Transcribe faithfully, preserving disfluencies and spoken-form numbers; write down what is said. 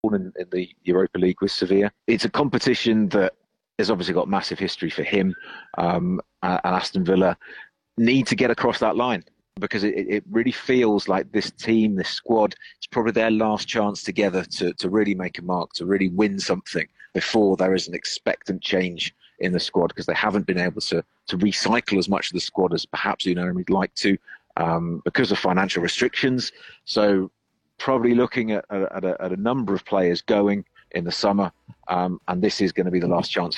in, in the Europa League with Sevilla. It's a competition that has obviously got massive history for him, um, and Aston Villa need to get across that line because it, it really feels like this team, this squad, it's probably their last chance together to, to really make a mark, to really win something before there is an expectant change in the squad, because they haven't been able to to recycle as much of the squad as perhaps you know we'd like to, um, because of financial restrictions. So probably looking at, at, a, at a number of players going in the summer, um, and this is going to be the last chance